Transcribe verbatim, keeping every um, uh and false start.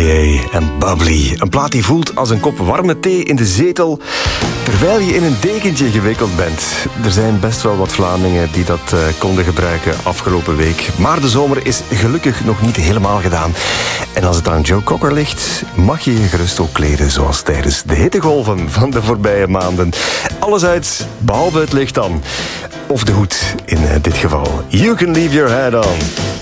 A en Bubbly. Een plaat die voelt als een kop warme thee in de zetel, terwijl je in een dekentje gewikkeld bent. Er zijn best wel wat Vlamingen die dat uh, konden gebruiken afgelopen week. Maar de zomer is gelukkig nog niet helemaal gedaan. En als het aan Joe Cocker ligt, mag je je gerust ook kleden zoals tijdens de hittegolven van de voorbije maanden. Alles uit, behalve het licht dan. Of de hoed in uh, dit geval. You can leave your head on.